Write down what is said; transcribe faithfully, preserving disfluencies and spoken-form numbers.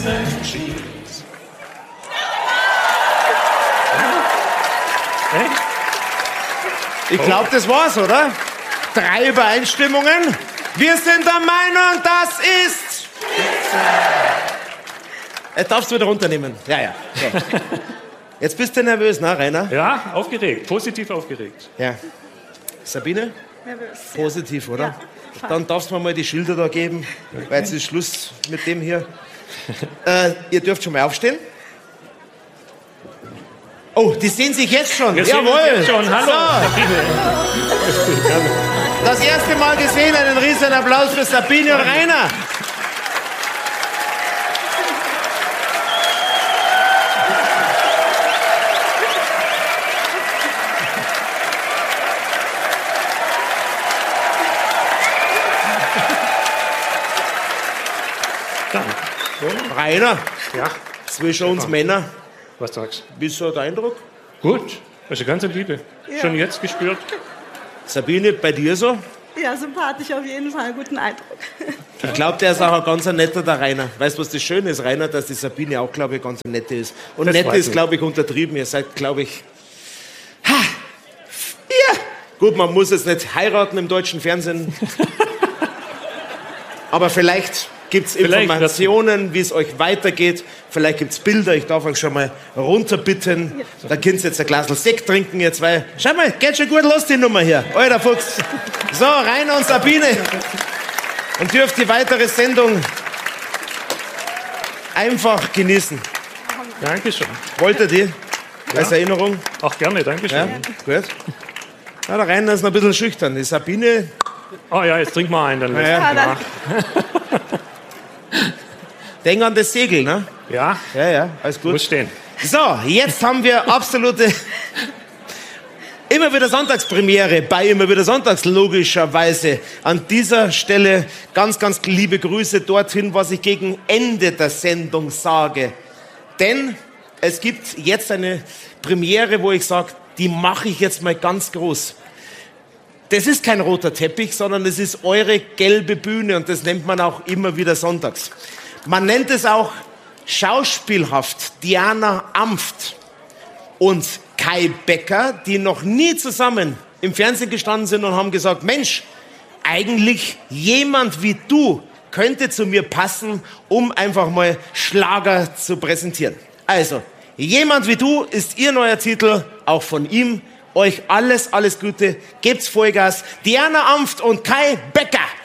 and cheese. Ich glaube, das war's, oder? Drei Übereinstimmungen. Wir sind der Meinung, das ist... Jetzt darfst du wieder runternehmen. Ja, ja. So. Jetzt bist du nervös, ne, Rainer? Ja, aufgeregt. Positiv aufgeregt. Ja. Sabine? Nervös. Positiv, oder? Ja, voll. Dann darfst du mir mal die Schilder da geben, weil jetzt ist Schluss mit dem hier. Äh, ihr dürft schon mal aufstehen. Oh, die sehen sich jetzt schon. Wir sehen Jawohl. uns jetzt schon. Hallo. So. Das erste Mal gesehen, einen riesen Applaus für Sabine und Rainer. Rainer, Ja, zwischen uns Männer, was sagst du? wie ist so der Eindruck? Gut, das ist eine ganze Liebe. Schon jetzt gespürt. Sabine, bei dir so? Ja, sympathisch auf jeden Fall. Guten Eindruck. Ich glaube, der ist auch ein ganz netter, der Rainer. Weißt du, was das Schöne ist, Rainer, dass die Sabine auch, glaube ich, ganz nette ist. Und Das nett weiß ist, ich. glaube ich, untertrieben. Ihr seid, glaube ich... Ha! Ja! Gut, man muss jetzt nicht heiraten im deutschen Fernsehen. Aber vielleicht gibt es Vielleicht Informationen, wie es euch weitergeht. Vielleicht gibt es Bilder. Ich darf euch schon mal runterbitten. Da könnt ihr jetzt ein Glas Sekt trinken, ihr zwei. Schau mal, geht schon gut los, die Nummer hier. Alter Fuchs. So, Rainer und Sabine. Und dürft die weitere Sendung einfach genießen. Dankeschön. Wollt ihr die? Als Erinnerung? Auch gerne, Dankeschön. Ja, gut. Ja, der Rainer ist noch ein bisschen schüchtern. Die Sabine, Oh ja, jetzt trink mal einen, dann lässt Ja, mich ja. nach. denk an das Segel, ne? Ja, Ja, ja, alles gut. muss stehen. So, jetzt haben wir absolute... Immer wieder Sonntagspremiere bei Immer wieder Sonntags, logischerweise. An dieser Stelle ganz, ganz liebe Grüße dorthin, was ich gegen Ende der Sendung sage. Denn es gibt jetzt eine Premiere, wo ich sage, die mache ich jetzt mal ganz groß. Das ist kein roter Teppich, sondern es ist eure gelbe Bühne und das nennt man auch immer wieder sonntags. Man nennt es auch schauspielhaft Diana Amft und Kai Becker, die noch nie zusammen im Fernsehen gestanden sind und haben gesagt, Mensch, eigentlich jemand wie du könnte zu mir passen, um einfach mal Schlager zu präsentieren. Also, jemand wie du ist ihr neuer Titel, auch von ihm. Euch alles, alles Gute, gebt's Vollgas. Diana Amft und Kai Becker.